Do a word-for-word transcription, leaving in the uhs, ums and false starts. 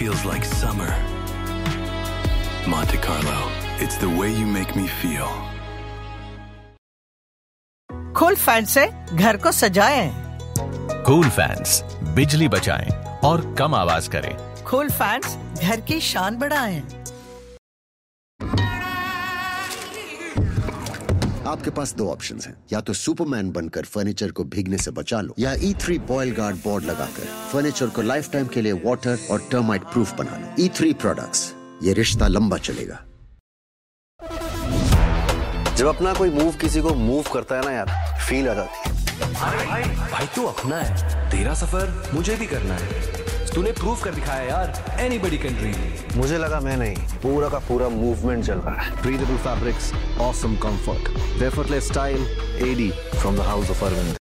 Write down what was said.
feels like summer. Monte Carlo, it's the way you make me feel. Cool fan से घर को सजाएं। Cool fans बिजली बचाएं और कम आवाज करें। कूल फैंस घर की शान बढ़ाएं। आपके पास दो ऑप्शंस हैं, या तो सुपरमैन बनकर फर्नीचर को भीगने से बचा लो, या ई थ्री बॉयल गार्ड बोर्ड लगाकर फर्नीचर को लाइफ टाइम के लिए वाटर और टर्माइट प्रूफ बना लो। ई थ्री प्रोडक्ट्स, ये रिश्ता लंबा चलेगा। जब अपना कोई मूव किसी को मूव करता है ना यार, फील आ जाती है। भाई भाई भाई तू अपना है, तेरा सफर मुझे भी करना है। तूने प्रूव कर दिखाया यार, एनीबॉडी कैन ड्रीम। मुझे लगा मैं नहीं, पूरा का पूरा मूवमेंट चल रहा है। Breathable fabrics, awesome comfort, effortless style, A D from the House of Arvind.